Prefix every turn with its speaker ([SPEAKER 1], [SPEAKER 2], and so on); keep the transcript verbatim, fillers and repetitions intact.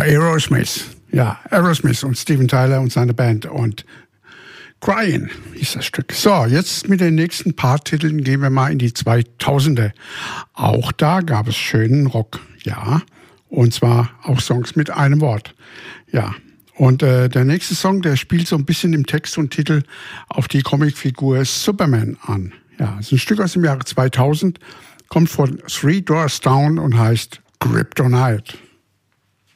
[SPEAKER 1] Aerosmith. Ja, Aerosmith und Steven Tyler und seine Band und Crying hieß das Stück. So, jetzt mit den nächsten paar Titeln gehen wir mal in die zweitausender. Auch da gab es schönen Rock, ja. Und zwar auch Songs mit einem Wort, ja. Und äh, der nächste Song, der spielt so ein bisschen im Text und Titel auf die Comicfigur Superman an. Ja, es ist ein Stück aus dem Jahre zweitausend, kommt von Three Doors Down und heißt Kryptonite.